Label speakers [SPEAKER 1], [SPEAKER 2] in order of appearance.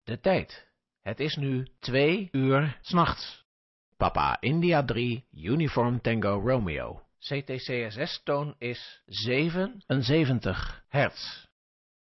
[SPEAKER 1] De tijd. Het is nu 2 uur 's nachts. Papa India 3, Uniform Tango Romeo. CTCSS-toon is 77 hertz.